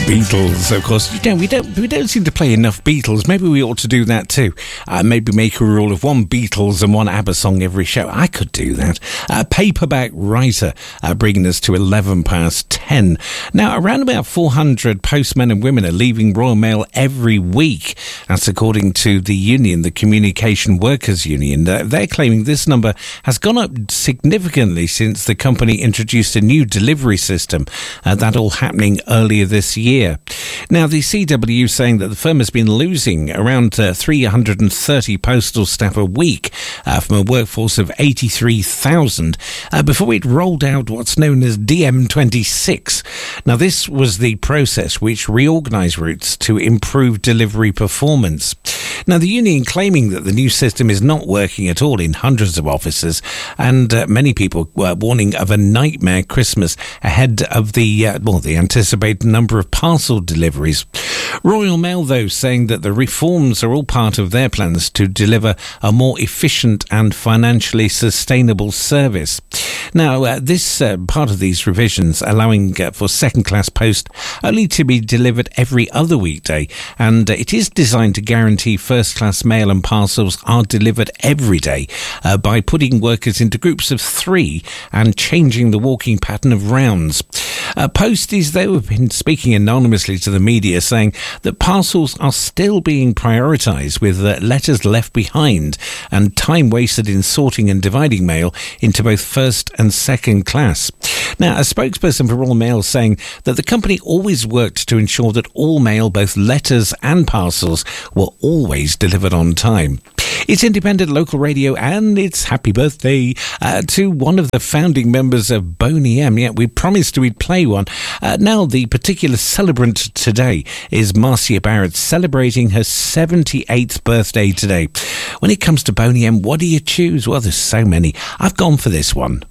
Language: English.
Beatles, of course. We don't seem to play enough Beatles. Maybe we ought to do that too. Maybe make a rule of one Beatles and one ABBA song every show. I could do that. Paperback Writer, bringing us to 10:11. Now, around about 400 postmen and women are leaving Royal Mail every week. That's according to the union, the Communication Workers Union. They're claiming this number has gone up significantly since the company introduced a new delivery system. That all happening earlier this year. Now, the CW saying that the firm has been losing around 330 postal staff a week from a workforce of 83,000 before it rolled out what's known as DM26. Now, this was the process which reorganised routes to improve delivery performance. Now, the union claiming that the new system is not working at all in hundreds of offices, and many people were warning of a nightmare Christmas ahead of the anticipated number of parcel deliveries. Royal Mail, though, saying that the reforms are all part of their plans to deliver a more efficient and financially sustainable service. Now, this part of these revisions allowing for second-class post only to be delivered every other weekday, and it is designed to guarantee first-class mail and parcels are delivered every day by putting workers into groups of 3 and changing the walking pattern of rounds. Posties, though, have been speaking anonymously to the media, saying that parcels are still being prioritised, with letters left behind and time wasted in sorting and dividing mail into both first and second class. Now, a spokesperson for Royal Mail saying that the company always worked to ensure that all mail, both letters and parcels, were always delivered on time. It's independent local radio, and it's happy birthday to one of the founding members of Boney M. Yeah, we promised we'd play one. Now, the particular celebrant today is Marcia Barrett, celebrating her 78th birthday today. When it comes to Boney M, what do you choose? Well, there's so many. I've gone for this one.